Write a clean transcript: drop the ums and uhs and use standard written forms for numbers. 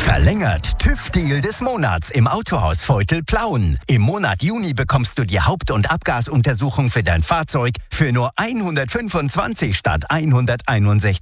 Verlängert TÜV-Deal des Monats im Autohaus Veutel-Plauen. Im Monat Juni bekommst du die Haupt- und Abgasuntersuchung für dein Fahrzeug für nur 125 statt 161